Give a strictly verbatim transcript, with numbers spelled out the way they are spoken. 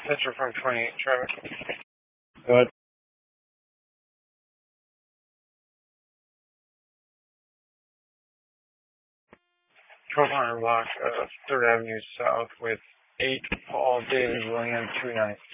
Pitcher from twenty-eight, Trevor. Good. twelve hundred block of third Avenue South with eight Paul David William two ninth.